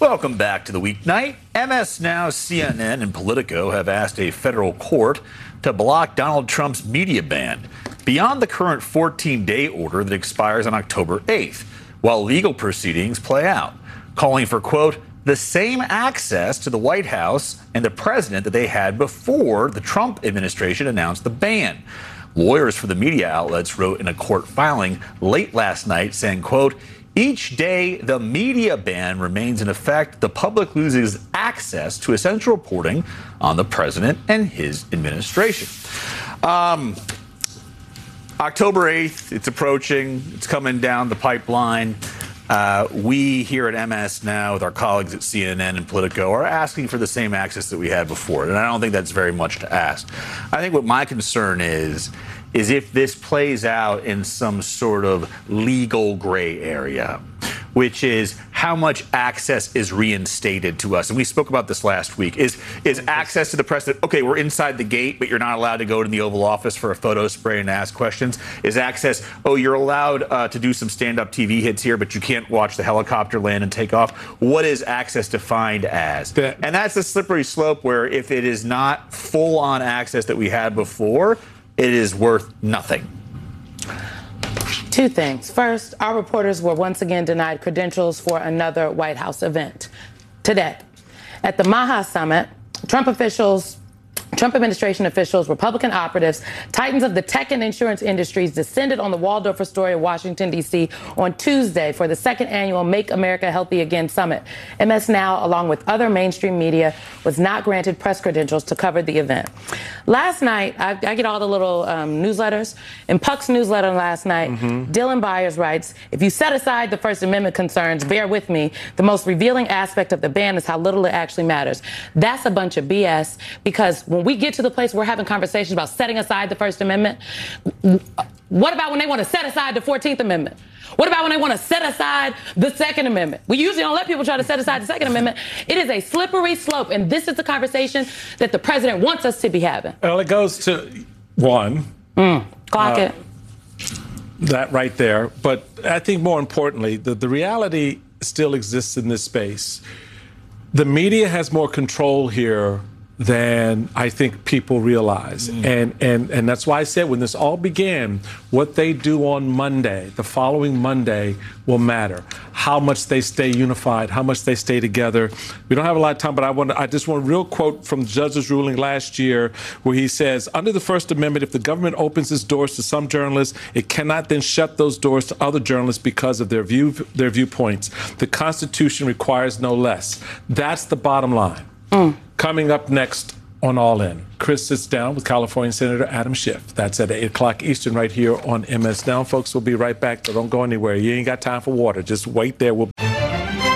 Welcome back to the weeknight. MS Now, CNN, and Politico have asked a federal court to block Donald Trump's media ban beyond the current 14-day order that expires on October 8th, while legal proceedings play out, calling for, quote, the same access to the White House and the president that they had before the Trump administration announced the ban. Lawyers for the media outlets wrote in a court filing late last night saying, quote, each day the media ban remains in effect, the public loses access to essential reporting on the president and his administration. October 8th, it's approaching. It's coming down the pipeline. We here at MS Now with our colleagues at CNN and Politico are asking for the same access that we had before. And I don't think that's very much to ask. I think what my concern is if this plays out in some sort of legal gray area, which is how much access is reinstated to us. And we spoke about this last week. Is access to the president, okay, we're inside the gate, but you're not allowed to go to the Oval Office for a photo spray and ask questions? Is access, oh, you're allowed to do some stand-up TV hits here, but you can't watch the helicopter land and take off? What is access defined as? And that's a slippery slope where if it is not full-on access that we had before, it is worth nothing. Two things. First, our reporters were once again denied credentials for another White House event today. At the Maha Summit, Trump administration officials, Republican operatives, titans of the tech and insurance industries descended on the Waldorf Astoria, Washington, D.C. on Tuesday for the second annual Make America Healthy Again Summit. MS Now, along with other mainstream media, was not granted press credentials to cover the event. Last night, I get all the little newsletters. In Puck's newsletter last night, Dylan Byers writes, if you set aside the First Amendment concerns, bear with me, the most revealing aspect of the ban is how little it actually matters. That's a bunch of BS, because when we get to the place we're having conversations about setting aside the First Amendment, what about when they want to set aside the 14th Amendment? What about when they want to set aside the Second Amendment? We usually don't let people try to set aside the Second Amendment. It is a slippery slope, and this is the conversation that the president wants us to be having. Well, it goes to one. Clock it. That right there. But I think more importantly, the reality still exists in this space. The media has more control here than I think people realize. And that's why I said when this all began, what they do on Monday, the following Monday, will matter. How much they stay unified, how much they stay together. We don't have a lot of time, but I just want a real quote from the judge's ruling last year where he says, under the First Amendment, if the government opens its doors to some journalists, it cannot then shut those doors to other journalists because of their viewpoints. The Constitution requires no less. That's the bottom line. Coming up next on All In, Chris sits down with California Senator Adam Schiff. That's at 8 o'clock Eastern right here on MS Now. Folks, we'll be right back, so don't go anywhere. You ain't got time for water. Just wait there.